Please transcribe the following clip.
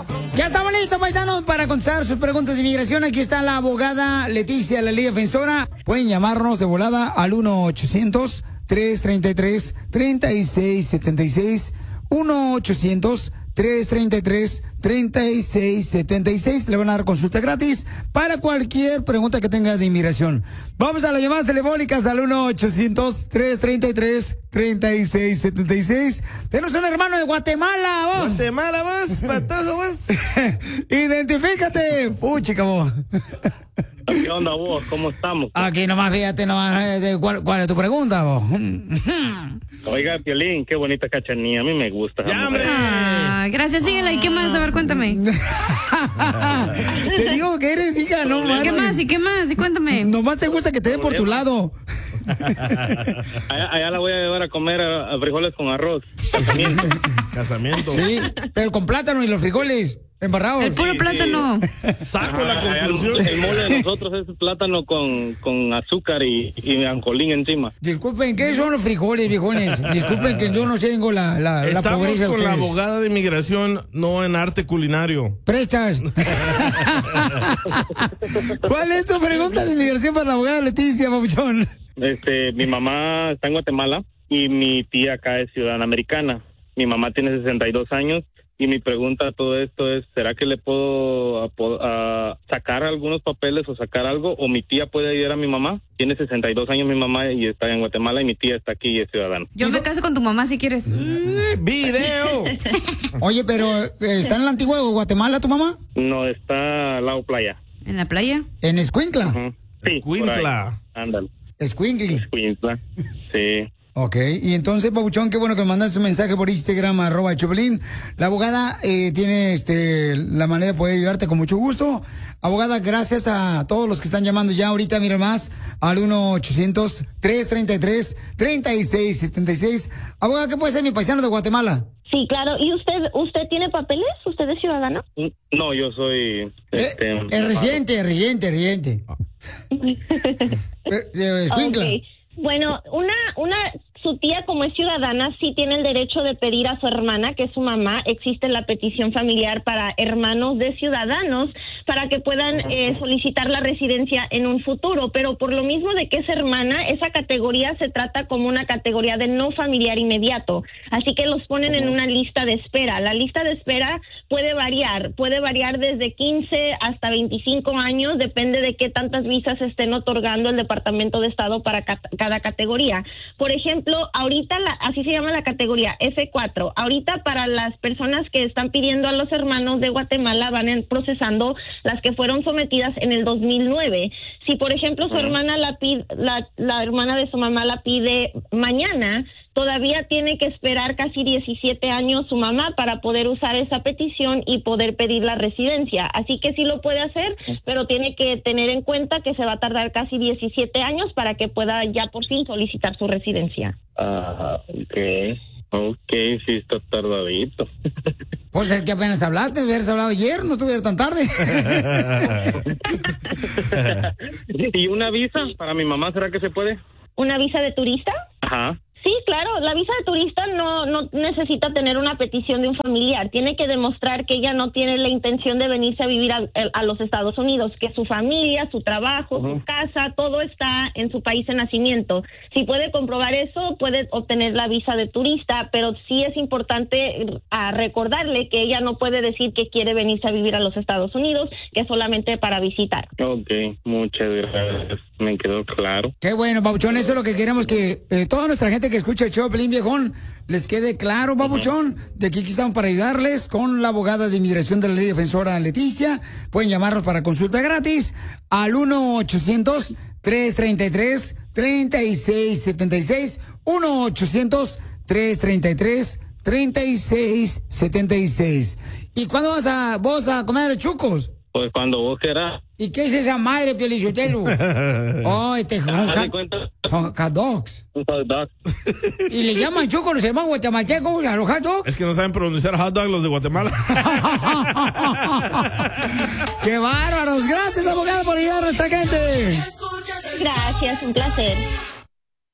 Ya estamos listos, paisanos, para contestar sus preguntas de inmigración. Aquí está la abogada Leticia, la ley defensora. Pueden llamarnos de volada al 1-800-333-3676. 1-800-333-3676. Le van a dar consulta gratis para cualquier pregunta que tenga de inmigración. Vamos a las llamadas telefónicas al 1-800-333-3676. Tenemos un hermano de Guatemala, vos. Guatemala, vos, patojo, vos. Identifícate, puchica, vos. ¿Qué onda vos? ¿Cómo estamos? Aquí nomás, fíjate nomás, ¿cuál es tu pregunta, vos? Oiga, Piolín, qué bonita cachanilla, a mí me gusta. Gracias, síguela. ¿Y qué más? A ver, cuéntame. Te digo que eres hija, no manches. ¿Qué más? ¿Y qué más? Y cuéntame. Nomás te gusta que te den por tu lado. Allá la voy a llevar a comer a frijoles con arroz. Casamiento. Sí, pero con plátano y los frijoles embarrados. El puro plátano. Saco la conclusión. El mole de nosotros es plátano con azúcar y ancolín encima. Disculpen, ¿qué son los frijoles, viejones? Disculpen que yo no tengo la Estamos pobreza. con la ustedes. abogada de inmigración, no en arte culinario. Prestas. ¿Cuál es tu pregunta de inmigración para la abogada Leticia, papuchón? Mi mamá está en Guatemala y mi tía acá es ciudadana americana. Mi mamá tiene 62 años y mi pregunta a todo esto es, ¿será que le puedo sacar algunos papeles o sacar algo? ¿O mi tía puede ayudar a mi mamá? Tiene 62 años mi mamá y está en Guatemala y mi tía está aquí y es ciudadana. Yo me caso con tu mamá si quieres. ¡Video! Oye, pero ¿está en la antigua Guatemala tu mamá? No, está al lado playa. ¿En la playa? ¿En Escuincla? Uh-huh. Sí, Escuincla. Ándale. Escuincli. Escuincla, sí. Ok, y entonces, papuchón, qué bueno que me mandaste un mensaje por Instagram, @Choplin. La abogada tiene la manera de poder ayudarte con mucho gusto. Abogada, gracias a todos los que están llamando ya ahorita, mira más, al 1-800-333-3676. Abogada, ¿qué puede ser mi paisano de Guatemala? Sí, claro. ¿Y usted tiene papeles? ¿Usted es ciudadano? No, yo soy... residente. Escuincla. Okay. Bueno, su tía, como es ciudadana, sí tiene el derecho de pedir a su hermana, que es su mamá. Existe la petición familiar para hermanos de ciudadanos para que puedan solicitar la residencia en un futuro, pero por lo mismo de que es hermana, esa categoría se trata como una categoría de no familiar inmediato, así que los ponen en una lista de espera. La lista de espera puede variar desde 15 hasta 25 años, depende de qué tantas visas estén otorgando el Departamento de Estado para cada categoría. Por ejemplo, ahorita así se llama la categoría F4. Ahorita para las personas que están pidiendo a los hermanos de Guatemala van procesando las que fueron sometidas en el 2009. Si por ejemplo su hermana la hermana de su mamá la pide mañana, todavía tiene que esperar casi 17 años su mamá para poder usar esa petición y poder pedir la residencia. Así que sí lo puede hacer, pero tiene que tener en cuenta que se va a tardar casi 17 años para que pueda ya por fin solicitar su residencia. Ok, sí está tardadito. Pues es que apenas hablaste, hubieras hablado ayer, no estuviera tan tarde. ¿Y una visa para mi mamá, será que se puede? ¿Una visa de turista? Ajá. Sí, claro, la visa de turista no necesita tener una petición de un familiar. Tiene que demostrar que ella no tiene la intención de venirse a vivir a los Estados Unidos, que su familia, su trabajo, su casa, todo está en su país de nacimiento. Si puede comprobar eso, puede obtener la visa de turista, pero sí es importante recordarle que ella no puede decir que quiere venirse a vivir a los Estados Unidos, que es solamente para visitar. Ok, muchas gracias, me quedó claro. Qué bueno, Pabuchón, eso es lo que queremos, que toda nuestra gente que escucha el show, Pelín Viejón, les quede claro, Pabuchón, de que aquí estamos para ayudarles con la abogada de inmigración de la ley defensora Leticia. Pueden llamarnos para consulta gratis al 1-800-333-3676, 1-800-333-3676. ¿Y cuándo vos a comer chucos? Pues cuando vos quieras. ¿Y qué es esa madre, Piolichotelo? Oh, hot dogs. Un hot dog. ¿Y le llaman chucos los hermanos guatemaltecos a los hot dogs? Es que no saben pronunciar hot dog los de Guatemala. ¡Qué bárbaros! Gracias, abogada, por ayudar a nuestra gente. Gracias, un placer.